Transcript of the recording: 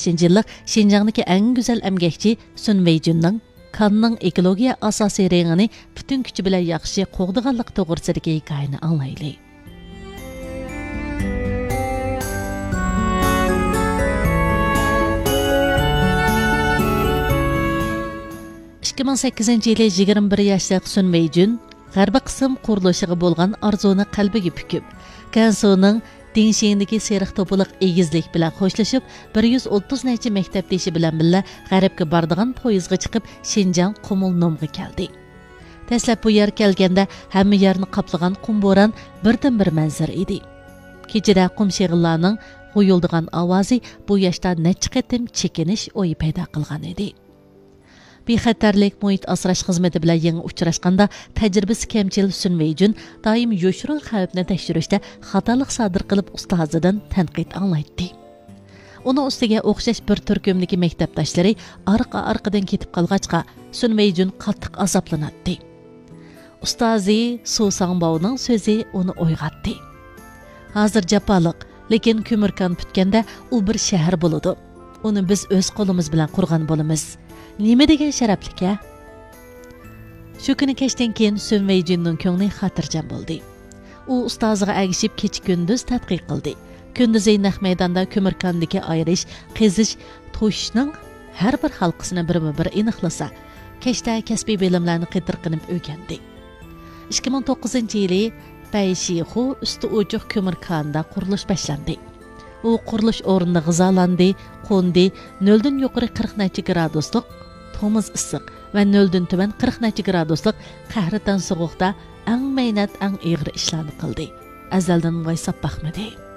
yillik Şinjan'daki en güzel emgekçi Sun Weijun'ның Kanның ekologiya asosiy rengini bütün kuchi bilan yaxshi qo'g'diganlik to'g'risidagi hikoyani anglaylik. 2008 yılı 21 yaşlıq Sun Weijun, g'arbiy qism qurilishiga bo'lgan arzuni qalbiga pukib, Gansuning Dingxingdagi seriq to'piq egizlik bilan xo'shlashib, 130 necha maktabdoshi bilan birga g'arbga boradigan poyezdga chiqib, Xinjiang Qumulnomga keldi. Dastlab bu yer kelganda hamma yerni qaplagan qum bo'ron birdan-bir manzar edi. Kechada qum shig'illarning qo'yildigan ovozi bu yoshda necha qatim chekinish o'yi paydo qilgan edi. Bexatarlik muhit asrash xizmati bilan yangi uchrashganda tajribasi kamchil Sun Weijun doim yo'shirin xavfni tekshirishda xatolik sodir qilib ustozidan tanqid anglaydi. Uning ustiga o'xshash bir turkumdagi maktabdoshlari orqa-orqadan ketib qolg'achqa Sun Weijun qattiq azoblanadi. Ustozi Su Sangbauning so'zi uni uyg'otdi. Hozir jafoliq, lekin ko'mirkon bitganda u bir shahar bo'ladi. Uni biz o'z qo'limiz bilan qurgan bo'lamiz. Nima degan sharaflik-a? Shu kuni kechdan keyin Sun Weijunning ko'ngli xotirjam bo'ldi. U ustoziga agishib kecha-kunduz tadqiq qildi. Kunduzi naq maydonda ko'mirkondagi ayirish, qizish, to'shishning har bir halqasini bir aniqlasa, kechda kasbiy bilimlarni qitir qilib o'rgandi. 2009-yili Bayshihu usti ojuq ko'mirkonda qurilish boshlandi. U qurilish o'rnida g'izolandi, qo'ndi, 0 dan yuqori 40 necha graduslik to'miz issiq va 0 dan tuban 40 necha graduslik qahriton sovuqda eng maynat, eng ig'ir ishlarni qildi. Azaldan voysab baxmadi.